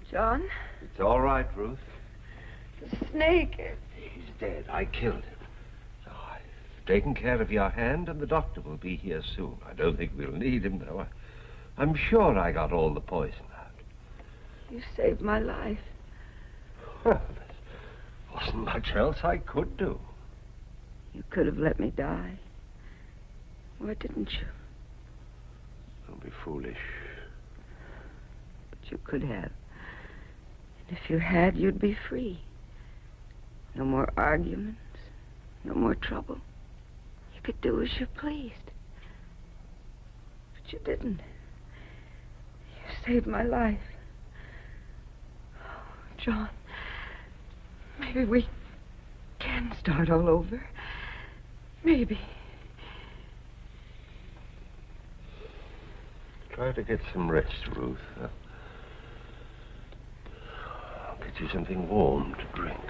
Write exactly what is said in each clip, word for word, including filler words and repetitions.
John? It's all right, Ruth. The snake. He's dead. I killed him. So I've taken care of your hand, and the doctor will be here soon. I don't think we'll need him, though. I, I'm sure I got all the poison out. You saved my life. Well, there wasn't much else I could do. You could have let me die. Why didn't you? Don't be foolish. But you could have. And if you had, you'd be free. No more arguments. No more trouble. You could do as you pleased. But you didn't. You saved my life. Oh, John, maybe we can start all over. Maybe. Try to get some rest, Ruth. I'll get you something warm to drink.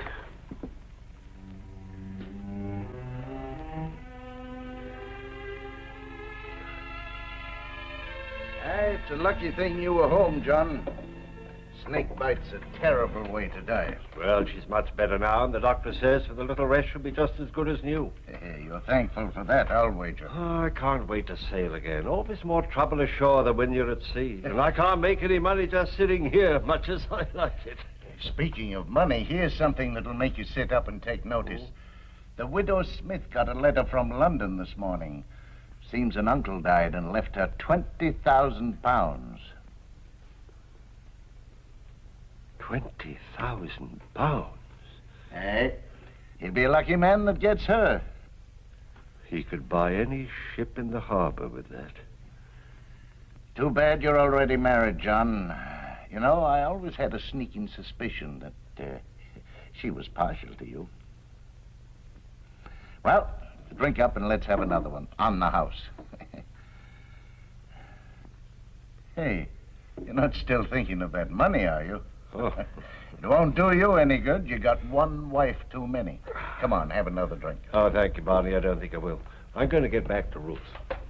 Hey, it's a lucky thing you were home, John. Snake bite's a terrible way to die. Well, she's much better now, and the doctor says with a little rest she'll be just as good as new. Hey, you're thankful for that, I'll wager. Oh, I can't wait to sail again. Always more trouble ashore than when you're at sea. And I can't make any money just sitting here, much as I like it. Speaking of money, here's something that'll make you sit up and take notice. Oh. The widow Smith got a letter from London this morning. Seems an uncle died and left her twenty thousand pounds. Twenty thousand pounds? Hey, he'll be a lucky man that gets her. He could buy any ship in the harbor with that. Too bad you're already married, John. You know, I always had a sneaking suspicion that uh, she was partial to you. Well, drink up and let's have another one on the house. Hey, you're not still thinking of that money, are you? Oh. It won't do you any good. You got one wife too many. Come on, have another drink. Oh, thank you, Barney. I don't think I will. I'm going to get back to Ruth.